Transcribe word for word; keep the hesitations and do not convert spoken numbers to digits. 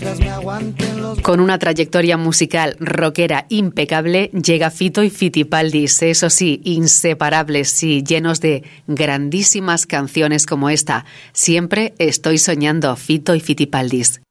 Con una trayectoria musical rockera impecable, llega Fito y Fitipaldis, eso sí, inseparables, sí, llenos de grandísimas canciones como esta. Siempre estoy soñando, Fito y Fitipaldis.